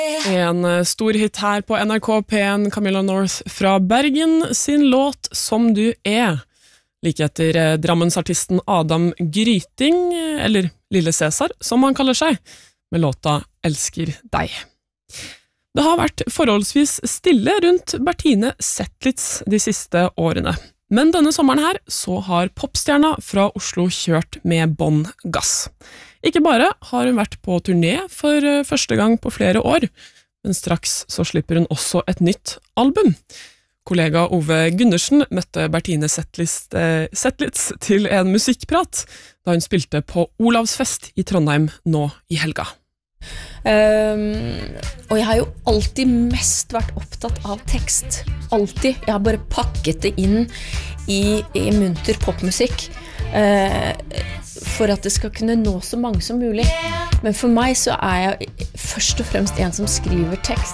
En stor hit her på NRK P1, Camilla North fra Bergen sin låt Som du er. Like etter Drammensartisten Adam Gryting, eller Lille Cæsar, som han kaller seg, med låta Elsker deg. Det har vært forholdsvis stille rundt Bertine Zetlitz de siste årene. Men denne sommeren her så har popstjerna fra Oslo kjørt med bånn gass. Ikke bare har hun vært på turné for første gang på flere år, men straks så slipper hun også et nytt album. Kollega Ove Gundersen møtte Bertine Zetlitz til en musikkprat da hun spilte på Olavsfest i Trondheim nå i helga. Og jeg har jo alltid mest vært opptatt av tekst. Alltid. Jeg har bare pakket det inn i munter popmusikk for at det skal kunne nå så mange som mulig. Men for meg så er jeg først og fremst en som skriver tekst.